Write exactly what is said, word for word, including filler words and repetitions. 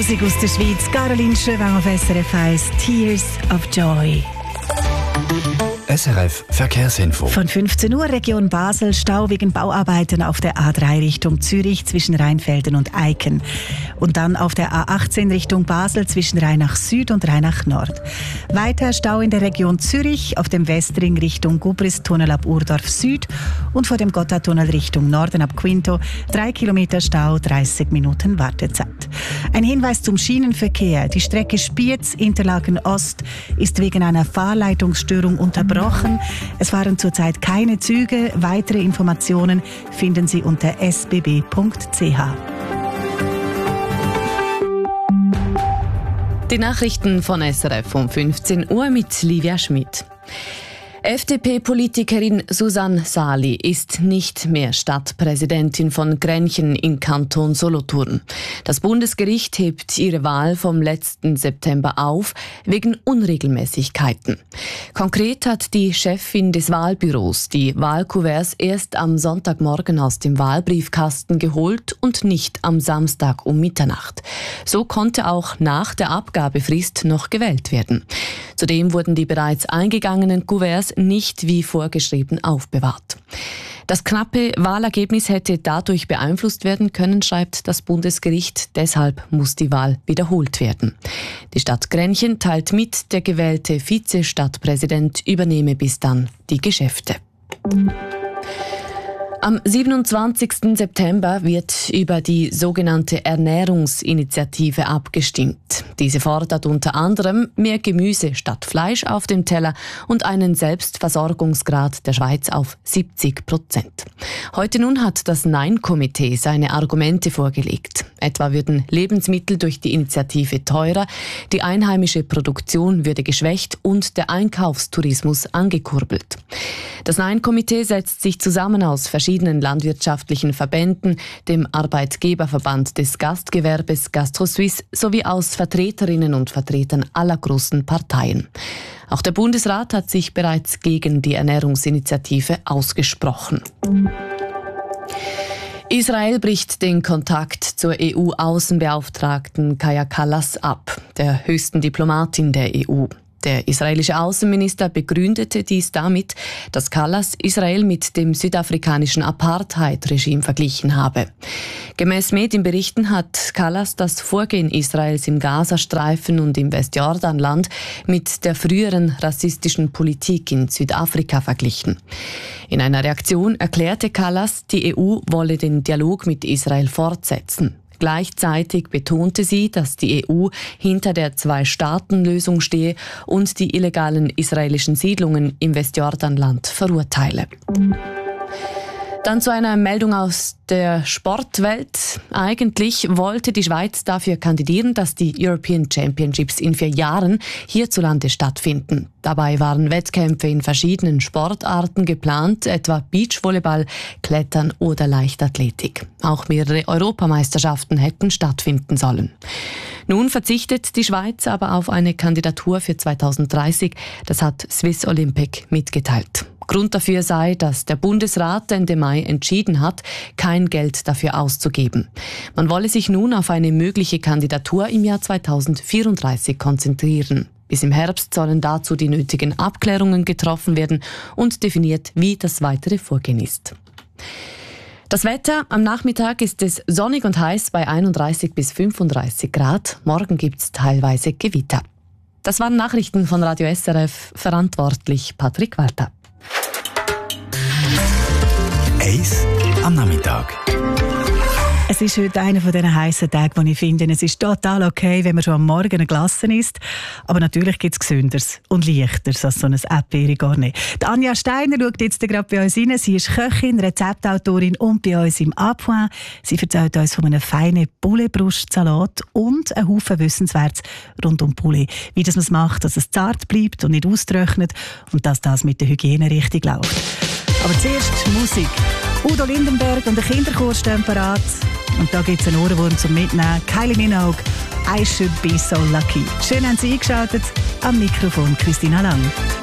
Musik aus der Schweiz. Caroline Schöwang auf S R F eins, Tears of Joy. S R F Verkehrsinfo. Von fünfzehn Uhr Region Basel, Stau wegen Bauarbeiten auf der A drei Richtung Zürich zwischen Rheinfelden und Eiken. Und dann auf der A achtzehn Richtung Basel zwischen Rheinach Süd und Rheinach Nord. Weiter Stau in der Region Zürich auf dem Westring Richtung Gubristunnel ab Urdorf Süd und vor dem Gotthardtunnel Richtung Norden ab Quinto. Drei Kilometer Stau, dreißig Minuten Wartezeit. Ein Hinweis zum Schienenverkehr. Die Strecke Spiez-Interlaken Ost ist wegen einer Fahrleitungsstörung unterbrochen. Es fahren zurzeit keine Züge. Weitere Informationen finden Sie unter s b b punkt c h. Die Nachrichten von S R F um fünfzehn Uhr mit Livia Schmidt. F D P-Politikerin Susanne Sali ist nicht mehr Stadtpräsidentin von Grenchen im Kanton Solothurn. Das Bundesgericht hebt ihre Wahl vom letzten September auf, wegen Unregelmäßigkeiten. Konkret hat die Chefin des Wahlbüros die Wahlkuverts erst am Sonntagmorgen aus dem Wahlbriefkasten geholt und nicht am Samstag um Mitternacht. So konnte auch nach der Abgabefrist noch gewählt werden. Zudem wurden die bereits eingegangenen Kuverts nicht wie vorgeschrieben aufbewahrt. Das knappe Wahlergebnis hätte dadurch beeinflusst werden können, schreibt das Bundesgericht. Deshalb muss die Wahl wiederholt werden. Die Stadt Grenchen teilt mit, der gewählte Vize-Stadtpräsident übernehme bis dann die Geschäfte. Am siebenundzwanzigsten September wird über die sogenannte Ernährungsinitiative abgestimmt. Diese fordert unter anderem mehr Gemüse statt Fleisch auf dem Teller und einen Selbstversorgungsgrad der Schweiz auf siebzig Prozent. Heute nun hat das Nein-Komitee seine Argumente vorgelegt. Etwa würden Lebensmittel durch die Initiative teurer, die einheimische Produktion würde geschwächt und der Einkaufstourismus angekurbelt. Das Nein-Komitee setzt sich zusammen aus verschiedenen landwirtschaftlichen Verbänden, dem Arbeitgeberverband des Gastgewerbes GastroSuisse sowie aus Vertreterinnen und Vertretern aller großen Parteien. Auch der Bundesrat hat sich bereits gegen die Ernährungsinitiative ausgesprochen. Israel bricht den Kontakt zur E U-Außenbeauftragten Kaja Kallas ab, der höchsten Diplomatin der E U. Der israelische Außenminister begründete dies damit, dass Kallas Israel mit dem südafrikanischen Apartheid-Regime verglichen habe. Gemäß Medienberichten hat Kallas das Vorgehen Israels im Gazastreifen und im Westjordanland mit der früheren rassistischen Politik in Südafrika verglichen. In einer Reaktion erklärte Kallas, die E U wolle den Dialog mit Israel fortsetzen. Gleichzeitig betonte sie, dass die E U hinter der Zwei-Staaten-Lösung stehe und die illegalen israelischen Siedlungen im Westjordanland verurteile. Dann zu einer Meldung aus der Sportwelt. Eigentlich wollte die Schweiz dafür kandidieren, dass die European Championships in vier Jahren hierzulande stattfinden. Dabei waren Wettkämpfe in verschiedenen Sportarten geplant, etwa Beachvolleyball, Klettern oder Leichtathletik. Auch mehrere Europameisterschaften hätten stattfinden sollen. Nun verzichtet die Schweiz aber auf eine Kandidatur für zweitausenddreißig. Das hat Swiss Olympic mitgeteilt. Grund dafür sei, dass der Bundesrat Ende Mai entschieden hat, kein Geld dafür auszugeben. Man wolle sich nun auf eine mögliche Kandidatur im Jahr zweitausendvierunddreißig konzentrieren. Bis im Herbst sollen dazu die nötigen Abklärungen getroffen werden und definiert, wie das weitere Vorgehen ist. Das Wetter: Am Nachmittag ist es sonnig und heiß bei einunddreißig bis fünfunddreißig Grad. Morgen gibt es teilweise Gewitter. Das waren Nachrichten von Radio S R F, verantwortlich Patrick Walter. Eis am Nachmittag. Es ist heute einer von diesen heissen Tagen, wo ich finde, es ist total okay, wenn man schon am Morgen eine Glasse isst. Aber natürlich gibt es Gesünderes und Leichteres als so ein Erdbeere gar nicht. Die Anja Steiner schaut jetzt gerade bei uns rein. Sie ist Köchin, Rezeptautorin und bei uns im Appoint. Sie erzählt uns von einem feinen Poulet-Brustsalat und einem Haufen Wissenswertes rund um Poulet. Wie das man es macht, dass es zart bleibt und nicht austrocknet und dass das mit der Hygiene richtig läuft. Aber zuerst Musik. Udo Lindenberg und der Kinderchor stehen parat. Und da gibt es einen Ohrwurm zum Mitnehmen. Kylie Minogue, I Should Be So Lucky. Schön haben Sie eingeschaltet. Am Mikrofon Christina Lang.